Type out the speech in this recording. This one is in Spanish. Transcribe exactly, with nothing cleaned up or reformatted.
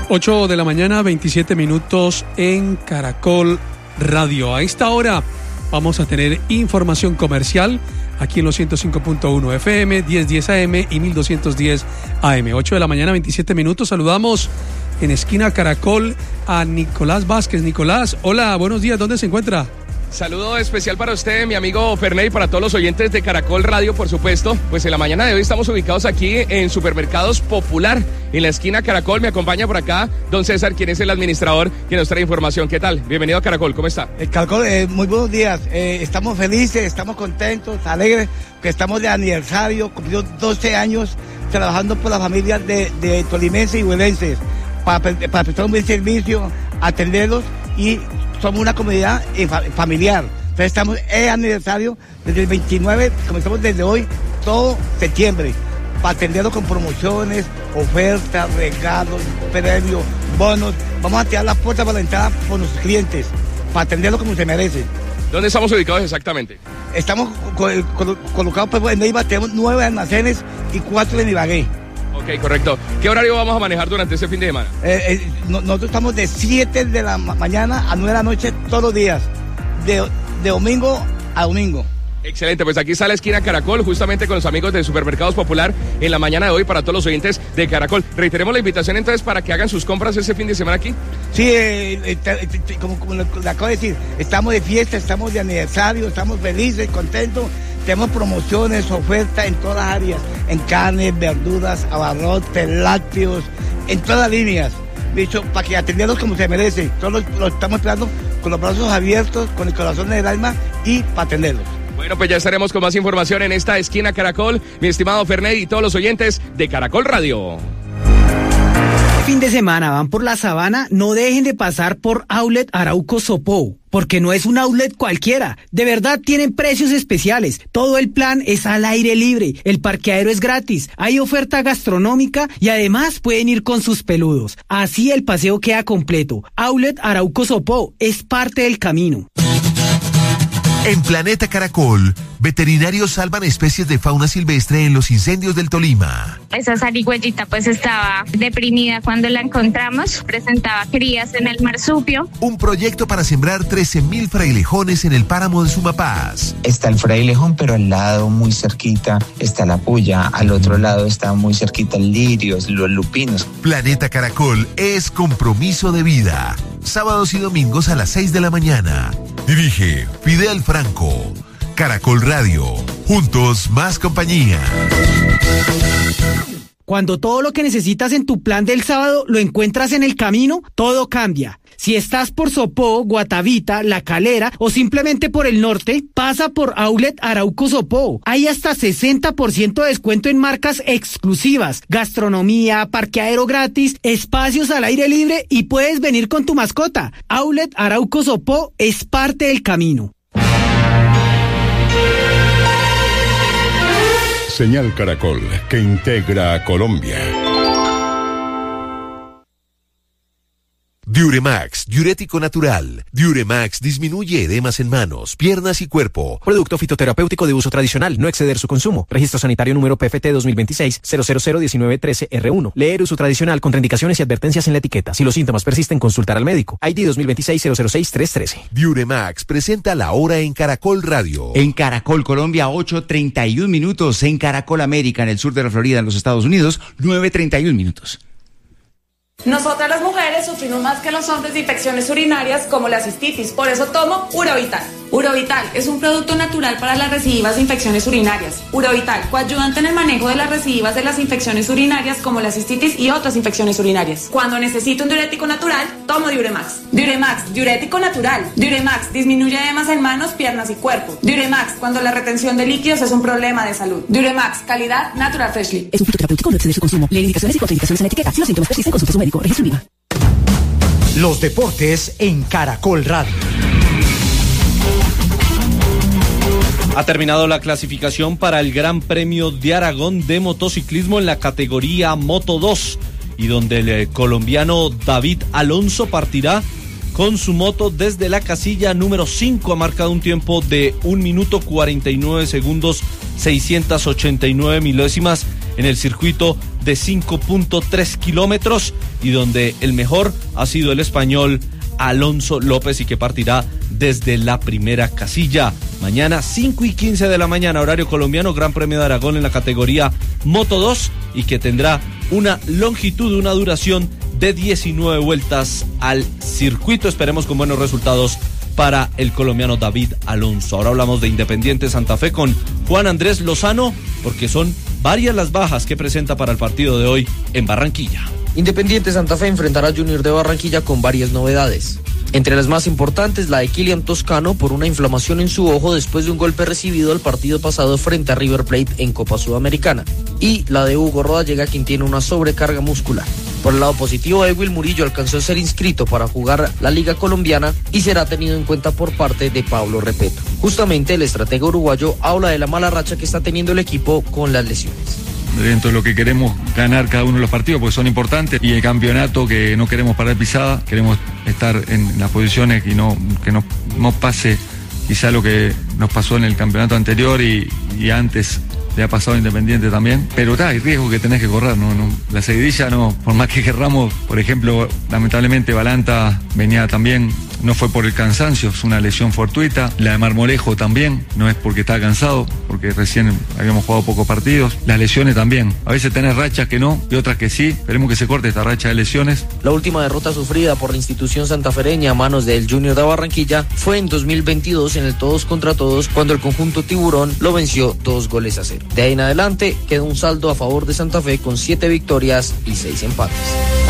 ocho de la mañana, veintisiete minutos en Caracol Radio. A esta hora vamos a tener información comercial aquí en los ciento cinco punto uno F M, mil diez A M y mil doscientos diez A M. ocho de la mañana, veintisiete minutos. Saludamos en esquina Caracol a Nicolás Vázquez. Nicolás, hola, buenos días, ¿dónde se encuentra? Saludo especial para usted, mi amigo Ferney, y para todos los oyentes de Caracol Radio, por supuesto. Pues en la mañana de hoy estamos ubicados aquí en Supermercados Popular, en la esquina Caracol. Me acompaña por acá don César, quien es el administrador, que nos trae información. ¿Qué tal? Bienvenido a Caracol, ¿cómo está? El Caracol, eh, muy buenos días. Eh, estamos felices, estamos contentos, alegres, que estamos de aniversario, cumplimos doce años trabajando por las familias de, de tolimenses y huelenses, para, para prestar un buen servicio, atenderlos, y somos una comunidad eh, familiar. Entonces estamos en aniversario desde el veintinueve, comenzamos desde hoy, todo septiembre, para atenderlo con promociones, ofertas, regalos, premios, bonos. Vamos a tirar las puertas para la entrada por nuestros clientes, para atenderlo como se merece. ¿Dónde estamos ubicados exactamente? Estamos col- col- colocados pues, en Neiva, tenemos nueve almacenes y cuatro en Ibagué. Ok, correcto. ¿Qué horario vamos a manejar durante ese fin de semana? Eh, eh, no, nosotros estamos de siete de la ma- mañana a nueve de la noche todos los días, de, de domingo a domingo. Excelente, pues aquí está la esquina Caracol, justamente con los amigos de Supermercados Popular en la mañana de hoy para todos los oyentes de Caracol. Reiteremos la invitación entonces para que hagan sus compras ese fin de semana aquí. Sí, eh, eh, te- te- como, como le, le acabo de decir, estamos de fiesta, estamos de aniversario, estamos felices, contentos. Tenemos promociones, ofertas en todas las áreas, en carnes, verduras, abarrotes, lácteos, en todas las líneas. Dicho, para que atenderlos como se merece. Todos los, los estamos esperando con los brazos abiertos, con el corazón en el alma y para atenderlos. Bueno, pues ya estaremos con más información en esta esquina Caracol, mi estimado Ferney y todos los oyentes de Caracol Radio. Fin de semana van por la sabana, no dejen de pasar por Outlet Arauco Sopó, porque no es un outlet cualquiera, de verdad tienen precios especiales, todo el plan es al aire libre, el parqueadero es gratis, hay oferta gastronómica y además pueden ir con sus peludos, así el paseo queda completo. Outlet Arauco Sopó es parte del camino. En Planeta Caracol, veterinarios salvan especies de fauna silvestre en los incendios del Tolima. Esa zarigüeyita pues estaba deprimida cuando la encontramos, presentaba crías en el marsupio. Un proyecto para sembrar trece mil frailejones en el páramo de Sumapaz. Está el frailejón, pero al lado, muy cerquita, está la puya. Al otro lado está muy cerquita el lirios, los lupinos. Planeta Caracol es compromiso de vida. Sábados y domingos a las seis de la mañana. Dirige Fidel Franco. Caracol Radio. Juntos más compañía. Cuando todo lo que necesitas en tu plan del sábado lo encuentras en el camino, todo cambia. Si estás por Sopó, Guatavita, La Calera o simplemente por el norte, pasa por Outlet Arauco Sopó. Hay hasta sesenta por ciento de descuento en marcas exclusivas, gastronomía, parqueadero gratis, espacios al aire libre y puedes venir con tu mascota. Outlet Arauco Sopó es parte del camino. Señal Caracol, que integra a Colombia. Diuremax, diurético natural. Diuremax disminuye edemas en manos, piernas y cuerpo. Producto fitoterapéutico de uso tradicional, no exceder su consumo. Registro sanitario número P F T dos mil veintiséis cero cero cero diecinueve trece R uno. Leer uso tradicional, contraindicaciones y advertencias en la etiqueta. Si los síntomas persisten, consultar al médico. I D dos mil veintiséis cero cero seis tres trece. Diuremax presenta la hora en Caracol Radio. En Caracol Colombia, ocho treinta y un minutos. En Caracol América, en el sur de la Florida, en los Estados Unidos, nueve treinta y un minutos. Nosotras las mujeres sufrimos más que los hombres de infecciones urinarias como la cistitis, por eso tomo Urovital. Urovital es un producto natural para las recidivas de infecciones urinarias. Urovital, coayudante en el manejo de las recidivas de las infecciones urinarias como la cistitis y otras infecciones urinarias. Cuando necesito un diurético natural, tomo Diuremax. Diuremax, diurético natural. Diuremax disminuye edemas en manos, piernas y cuerpo. Diuremax, cuando la retención de líquidos es un problema de salud. Diuremax, calidad Natural Freshly. Es un fitoterapéutico, no exceder su consumo. Lee indicaciones y contraindicaciones en la etiqueta. Si los síntomas persisten, consulte a su médico. Registro I V A. Los deportes en Caracol Radio. Ha terminado la clasificación para el Gran Premio de Aragón de motociclismo en la categoría Moto dos, y donde el eh, colombiano David Alonso partirá con su moto desde la casilla número cinco. Ha marcado un tiempo de un minuto cuarenta y nueve segundos seiscientos ochenta y nueve milésimas en el circuito de cinco punto tres kilómetros y donde el mejor ha sido el español Alonso López y que partirá desde la primera casilla. Mañana cinco y quince de la mañana, horario colombiano, Gran Premio de Aragón en la categoría Moto dos y que tendrá una longitud, una duración de diecinueve vueltas al circuito. Esperemos con buenos resultados para el colombiano David Alonso. Ahora hablamos de Independiente Santa Fe con Juan Andrés Lozano, porque son varias las bajas que presenta para el partido de hoy en Barranquilla. Independiente Santa Fe enfrentará a Junior de Barranquilla con varias novedades. Entre las más importantes, la de Kylian Toscano por una inflamación en su ojo después de un golpe recibido el partido pasado frente a River Plate en Copa Sudamericana. Y la de Hugo Rodallega, quien tiene una sobrecarga muscular. Por el lado positivo, Edwin Murillo alcanzó a ser inscrito para jugar la Liga Colombiana y será tenido en cuenta por parte de Pablo Repeto. Justamente el estratega uruguayo habla de la mala racha que está teniendo el equipo con las lesiones. Dentro de lo que queremos ganar cada uno de los partidos porque son importantes y el campeonato que no queremos parar pisada, queremos estar en las posiciones y no que no, no pase quizá lo que nos pasó en el campeonato anterior y, y antes le ha pasado a Independiente también, pero está, hay riesgo que tenés que correr, no, no, la seguidilla no, por más que querramos, por ejemplo, lamentablemente Balanta venía también, no fue por el cansancio, es una lesión fortuita, la de Marmolejo también, no es porque estaba cansado, porque recién habíamos jugado pocos partidos, las lesiones también, a veces tenés rachas que no y otras que sí, esperemos que se corte esta racha de lesiones. La última derrota sufrida por la institución santafereña a manos del Junior de Barranquilla fue en dos mil veintidós en el todos contra todos, cuando el conjunto tiburón lo venció dos goles a cero. De ahí en adelante quedó un saldo a favor de Santa Fe con siete victorias y seis empates.